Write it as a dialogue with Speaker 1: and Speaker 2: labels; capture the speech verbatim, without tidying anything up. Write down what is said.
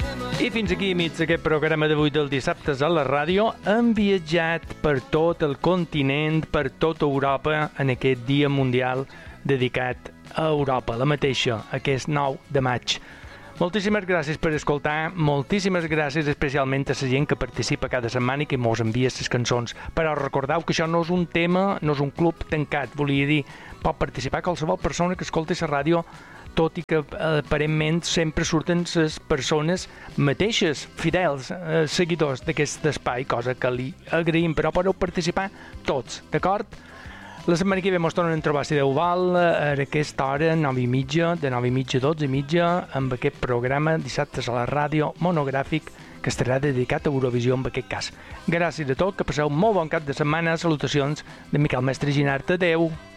Speaker 1: I fins aquí, amics, aquest programa d'avui del dissabtes a la ràdio. Hem viatjat per tot el continent, per tota Europa, en aquest Dia Mundial dedicat a Europa, la mateixa, aquest nou de maig. Moltíssimes gràcies per escoltar, moltíssimes gràcies especialment a la gent que participa cada setmana i que mos envia les cançons. Però recordeu que això no és un tema, no és un club tancat, volia dir, pot participar qualsevol persona que escolti la ràdio, tot i que aparentment sempre surten les persones mateixes, fidels, eh, seguidors d'aquest espai, cosa que li agraïm, però podeu participar tots, d'acord? La setmana que ve mos tornen a trobar, si Déu val, a aquesta hora, nove i mitja, de nove i mitja a dotze i mitja, amb aquest programa dissabtes a la ràdio monogràfic que estarà dedicat a Eurovisió en aquest cas. Gràcies a tots, que passeu molt bon cap de setmana, salutacions de Miquel Mestre Ginart, adeu!